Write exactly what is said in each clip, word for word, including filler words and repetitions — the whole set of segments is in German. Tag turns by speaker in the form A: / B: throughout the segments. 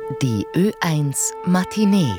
A: Die Ö eins Matinee.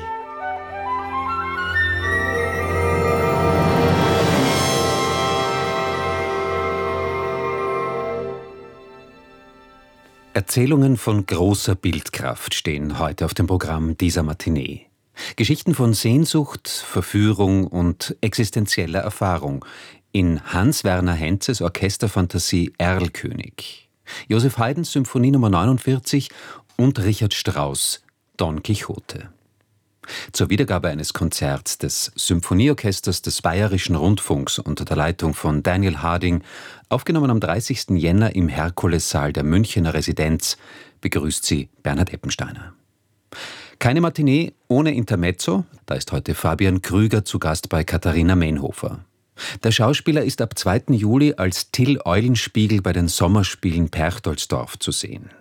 B: Erzählungen von großer Bildkraft stehen heute auf dem Programm dieser Matinee. Geschichten von Sehnsucht, Verführung und existenzieller Erfahrung in Hans-Werner Henzes Orchesterfantasie Erlkönig, Joseph Haydns Symphonie Nummer neunundvierzig und Richard Strauss Don Quixote. Zur Wiedergabe eines Konzerts des Symphonieorchesters des Bayerischen Rundfunks unter der Leitung von Daniel Harding, aufgenommen am dreißigsten Jänner im Herkulessaal der Münchener Residenz, begrüßt sie Bernhard Eppensteiner. Keine Matinee ohne Intermezzo, da ist heute Fabian Krüger zu Gast bei Katharina Menhofer. Der Schauspieler ist ab zweiten Juli als Till Eulenspiegel bei den Sommerspielen Perchtoldsdorf zu sehen.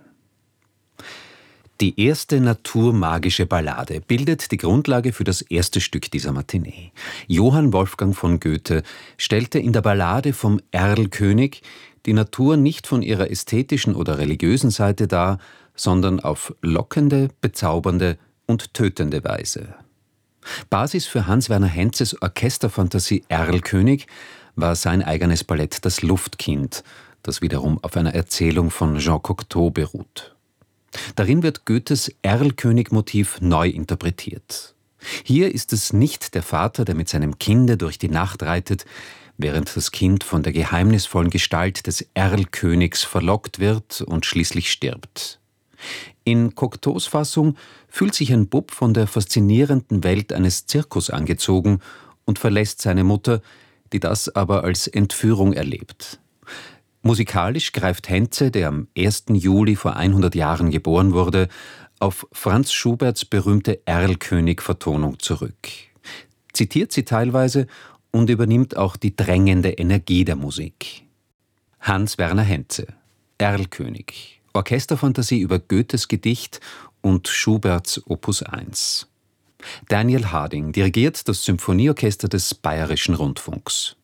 B: Die erste naturmagische Ballade bildet die Grundlage für das erste Stück dieser Matinee. Johann Wolfgang von Goethe stellte in der Ballade vom Erlkönig die Natur nicht von ihrer ästhetischen oder religiösen Seite dar, sondern auf lockende, bezaubernde und tötende Weise. Basis für Hans-Werner Henzes Orchesterfantasie Erlkönig war sein eigenes Ballett Das Luftkind, das wiederum auf einer Erzählung von Jean Cocteau beruht. Darin wird Goethes Erlkönig-Motiv neu interpretiert. Hier ist es nicht der Vater, der mit seinem Kinde durch die Nacht reitet, während das Kind von der geheimnisvollen Gestalt des Erlkönigs verlockt wird und schließlich stirbt. In Cocteaus Fassung fühlt sich ein Bub von der faszinierenden Welt eines Zirkus angezogen und verlässt seine Mutter, die das aber als Entführung erlebt. Musikalisch greift Henze, der am ersten Juli vor hundert Jahren geboren wurde, auf Franz Schuberts berühmte Erlkönig-Vertonung zurück, zitiert sie teilweise und übernimmt auch die drängende Energie der Musik. Hans-Werner Henze, Erlkönig, Orchesterfantasie über Goethes Gedicht und Schuberts Opus eins. Daniel Harding dirigiert das Symphonieorchester des Bayerischen Rundfunks.